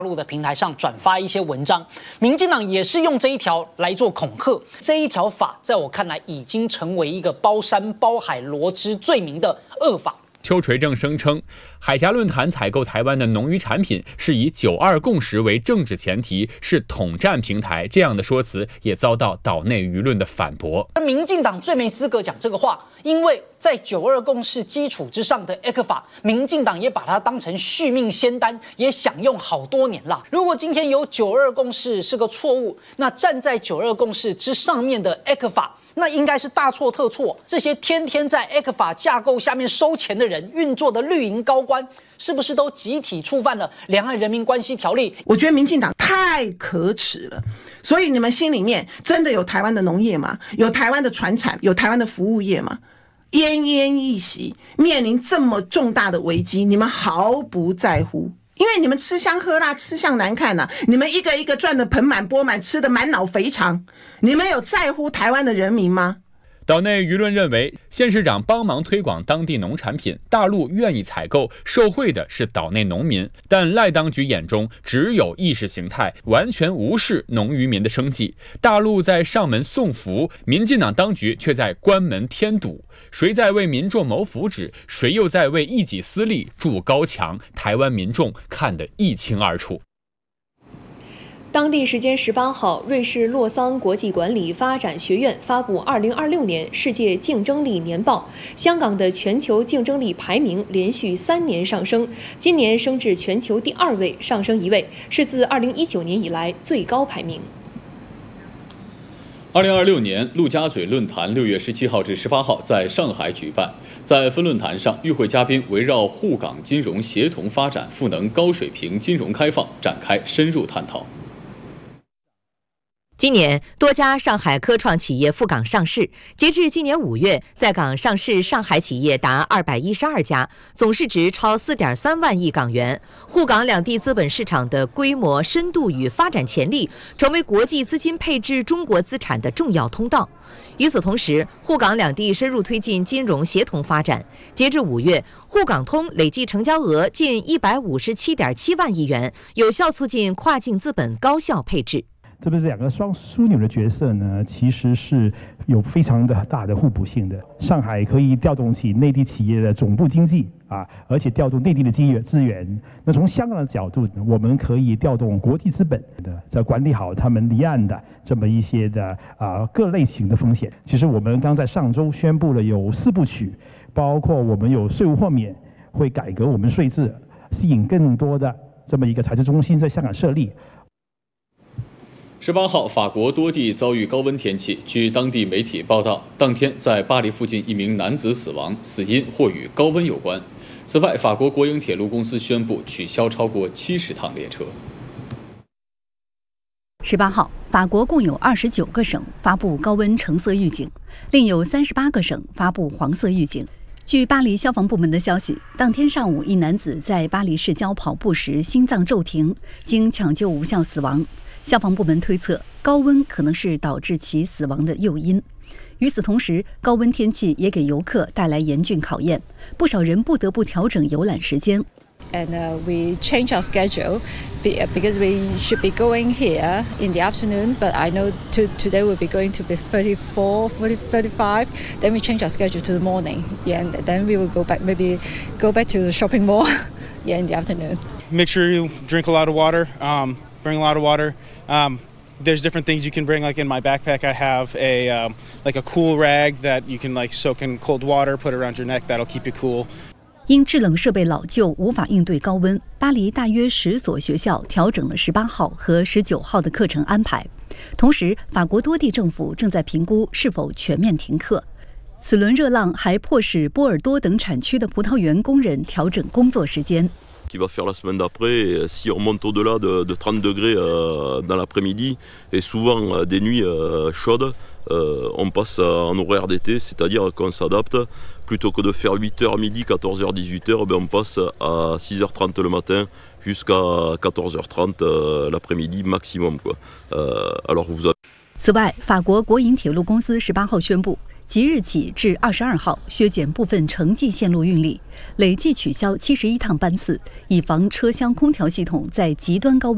路的平台上转发一些文章，民进党也是用这一条来做恐吓。这一条法在我看来已经成为一个包山包海罗织罪名的恶法。 邱垂正声称，海峡论坛采购台湾的农渔产品是以9·2共识为政治前提，是统战平台，这样的说辞也遭到岛内舆论的反驳。 而民进党最没资格讲这个话，因为在9·2共识基础之上的 ECFA， 民进党也把它当成续命仙丹，也享用好多年了。如果今天有9·2共识是个错误，那站在9·2共识之上面的 ECFA，那应该是大错特错。这些天天在 ECFA 架构下面收钱的人，运作的绿营高官，是不是都集体触犯了《两岸人民关系条例》？ 我觉得民进党太可耻了。所以你们心里面真的有台湾的农业吗？有台湾的传产？有台湾的服务业吗？奄奄一息，面临这么重大的危机，你们毫不在乎。因为你们吃香喝辣，吃相难看你们一个一个赚得盆满钵满，吃得满脑肥肠，你们有在乎台湾的人民吗？ 岛内舆论认为，县市长帮忙推广当地农产品，大陆愿意采购，受惠的是岛内农民。但赖当局眼中只有意识形态，完全无视农渔民的生计。大陆在上门送福，民进党当局却在关门添堵。谁在为民众谋福祉，谁又在为一己私利筑高墙？台湾民众看得一清二楚。 当地时间18号，瑞士洛桑国际管理发展学院发布2026年世界竞争力年报，香港的全球竞争力排名连续3年上升，今年升至全球第2位，上升1位，是自2019年以来最高排名。 2026年陆家嘴论坛6月17号至18号在上海举办，在分论坛上，与会嘉宾围绕沪港金融协同发展、赋能高水平金融开放展开深入探讨。 今年多家上海科创企业赴港上市，截至今年5月，在港上市上海企业达212家，总市值超4.3万亿港元。沪港两地资本市场的规模、深度与发展潜力，成为国际资金配置中国资产的重要通道。与此同时，沪港两地深入推进金融协同发展。截至5月，沪港通累计成交额近157.7万亿元，有效促进跨境资本高效配置。 这不是两个双枢纽的角色呢，其实是有非常大的互补性的。上海可以调动起内地企业的总部经济而且调动内地的资源。那从香港的角度，我们可以调动国际资本的，管理好他们离岸的这么一些的各类型的风险。其实我们刚在上周宣布了有4部曲，包括我们有税务豁免，会改革我们税制，吸引更多的这么一个财政中心在香港设立。 18号，法国多地遭遇高温天气。据当地媒体报道，当天在巴黎附近一名男子死亡，死因或与高温有关。此外，法国国营铁路公司宣布取消超过70趟列车。 18号，法国共有29个省发布高温橙色预警，另有38个省发布黄色预警。据巴黎消防部门的消息，当天上午，一男子在巴黎市郊跑步时心脏骤停，经抢救无效死亡。消防部门推测，高温可能是导致其死亡的诱因。与此同时，高温天气也给游客带来严峻考验，不少人不得不调整游览时间。 And we change our schedule because we should be going here in the afternoon, but I know today we'll be going to be 34, 35. Then we change our schedule to the morning, and then we will go back to the shopping mall in the afternoon. Make sure you drink a lot of water. Bring a lot of water. There's different things you can bring. Like in my backpack, I have a cool rag that you can soak in cold water, put around your neck. That'll keep you cool. 因制冷设备老旧，无法应对高温，巴黎大约10所学校调整了18号和19号的课程安排。同时，法国多地政府正在评估是否全面停课。此轮热浪还迫使波尔多等产区的葡萄园工人调整工作时间。 Qui va faire la semaine d'après, si on monte au-delà de 30 degrés dans l'après-midi, et souvent des nuits chaudes, on passe en horaire d'été, c'est-à-dire qu'on s'adapte. Plutôt que de faire 8h midi, 14h, 18h, on passe à 6h30 le matin jusqu'à 14h30 l'après-midi maximum. Alors vous avez... 此外，法国国营铁路公司18号宣布，即日起至22号削减部分城际线路运力，累计取消71趟班次，以防车厢空调系统在极端高温